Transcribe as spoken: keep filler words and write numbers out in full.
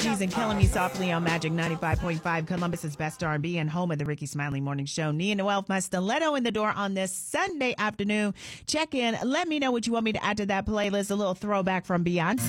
She's and Killing Me Softly on Magic ninety-five point five, Columbus's best R and B and home of the Ricky Smiley Morning Show. Nia Noel, my stiletto in the door on this Sunday afternoon. Check in. Let me know what you want me to add to that playlist. A little throwback from Beyonce.